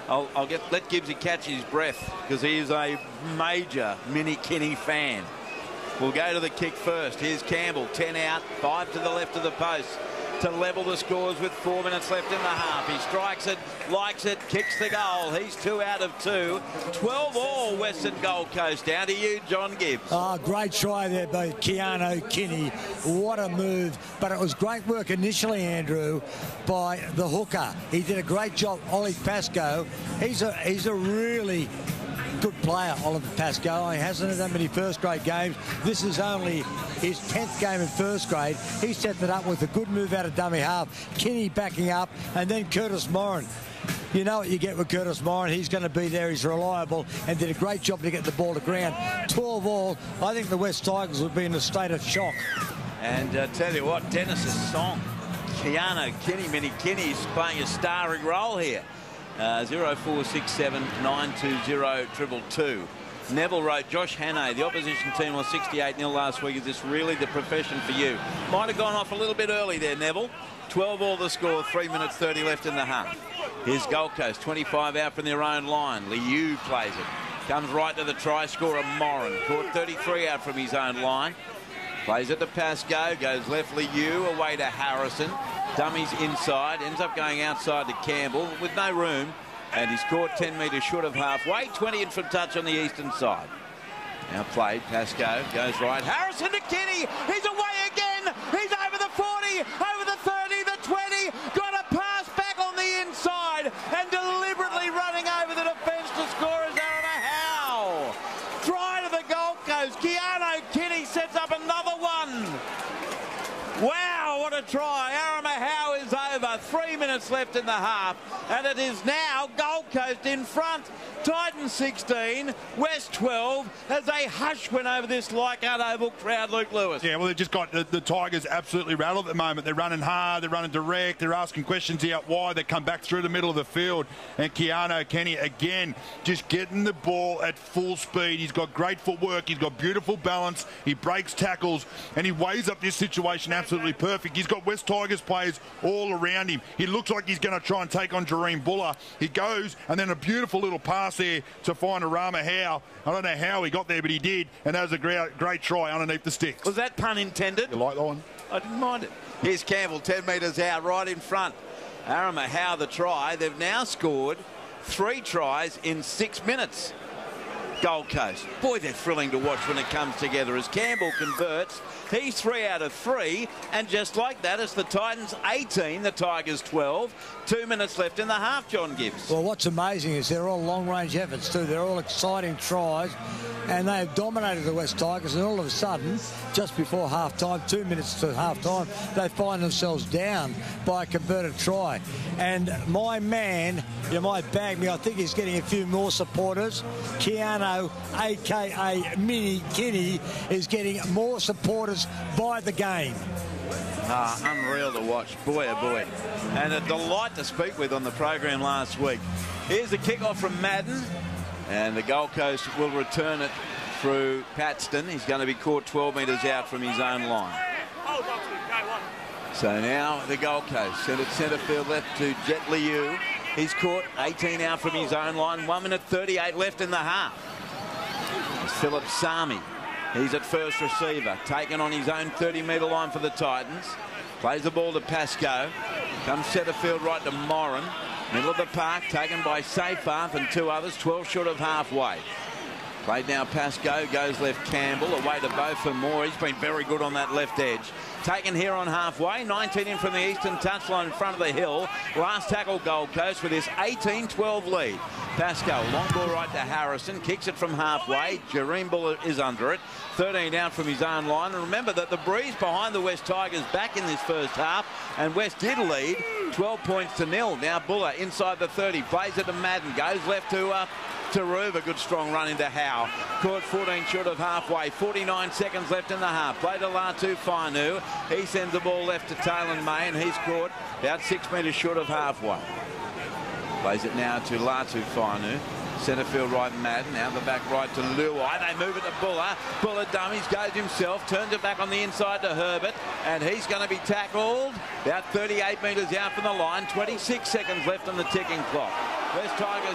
I'll let Gibbsy catch his breath because he is a major Mini Kinney fan. We'll go to the kick first. Here's Campbell, 10 out, 5 to the left of the post to level the scores with 4 minutes left in the half. He strikes it, likes it, kicks the goal. He's 2 out of 2. 12 all Western Gold Coast. Down to you, John Gibbs. Oh, great try there by Keanu Kinney. What a move. But it was great work initially, Andrew, by the hooker. He did a great job. Ollie Pascoe. He's a really good player, Oliver Pascoe. He hasn't had that many first-grade games. This is only his 10th game in first grade. He set it up with a good move out of dummy half. Kinney backing up, and then Curtis Moran. You know what you get with Curtis Moran. He's going to be there. He's reliable and did a great job to get the ball to ground. 12 all. I think the West Tigers would be in a state of shock. And tell you what, Dennis's song, Keanu Kinney, Mini Kinney, is playing a starring role here. 0467 920 222. Neville wrote, Josh Hannay, the opposition team was 68-0 last week. Is this really the profession for you? Might have gone off a little bit early there, Neville. 12 all the score, 3 minutes 30 left in the half. Here's Gold Coast, 25 out from their own line. Liu plays it. Comes right to the try scorer, Moran. Caught 33 out from his own line. Plays it to Pascoe, goes left Liu, away to Harrison. Dummies inside, ends up going outside to Campbell with no room. And he's caught 10 metres short of halfway. 20 in from touch on the eastern side. Now played, Pascoe goes right. Harrison to Kinney. He's away again. He's over the 40, over the 30, the 20. Got a pass back on the inside and deliberately running over the defence to score is Arama Howe. Try to the Gold Coast. Keanu Kinney sets up another one. Wow, what a try. Arama Howe is over. 3 minutes left in the half. And it is now Gold Coast in front. Titans 16, West 12, as a hush went over this Leichhardt Oval crowd, Luke Lewis. Yeah, well, they've just got the Tigers absolutely rattled at the moment. They're running hard, they're running direct, they're asking questions out wide. They come back through the middle of the field. And Keanu Kinney, again, just getting the ball at full speed. He's got great footwork, he's got beautiful balance, he breaks tackles, and he weighs up this situation absolutely perfect. He's got West Tigers players all around him. He looks like he's going to try and take on Jareem Buller. He goes, and then a beautiful little pass there to find Arama Howe. I don't know how he got there, but he did, and that was a great try underneath the sticks. Was that pun intended? You like that one? I didn't mind it. Here's Campbell, 10 metres out, right in front. Arama Howe the try. They've now scored 3 tries in 6 minutes. Gold Coast. Boy, they're thrilling to watch when it comes together as Campbell converts. He's 3 out of 3, and just like that, it's the Titans 18, the Tigers 12. 2 minutes left in the half, John Gibbs. Well, what's amazing is they're all long-range efforts too. They're all exciting tries, and they've dominated the West Tigers, and all of a sudden, just before half-time, 2 minutes to half-time, they find themselves down by a converted try. And my man, you might bag me, I think he's getting a few more supporters. Keanu, a.k.a. Mini Kinney, is getting more supporters by the game. Unreal to watch. Boy, oh boy. And a delight to speak with on the program last week. Here's the kickoff from Madden. And the Gold Coast will return it through Paxton. He's going to be caught 12 metres out from his own line. So now the Gold Coast sent it centre field left to Jet Liu. He's caught 18 out from his own line. 1 minute 38 left in the half. It's Philip Sami. He's at first receiver, taken on his own 30-metre line for the Titans. Plays the ball to Pascoe. Comes centre field right to Moran. Middle of the park, taken by Seyfarth and 2 others, 12 short of halfway. Played now Pascoe, goes left Campbell, away to Beaufort Moore. He's been very good on that left edge. Taken here on halfway, 19 in from the eastern touchline in front of the hill. Last tackle Gold Coast with his 18-12 lead. Pascoe, long ball right to Harrison, kicks it from halfway. Jareem Buller is under it. 13 out from his own line. And remember that the breeze behind the West Tigers back in this first half, and West did lead 12 points to 0. Now Buller inside the 30, plays it to Madden, goes left to Ruva. Good strong run into Howe. Caught 14 short of halfway. 49 seconds left in the half. Play to Latu Fainu. He sends the ball left to Taylor May, and he's caught about 6 metres short of halfway. Plays it now to Latu Fainu. Centre field right Madden. Now the back right to Luai. They move it to Buller. Buller dummies, goes himself. Turns it back on the inside to Herbert. And he's going to be tackled about 38 metres out from the line. 26 seconds left on the ticking clock. West Tigers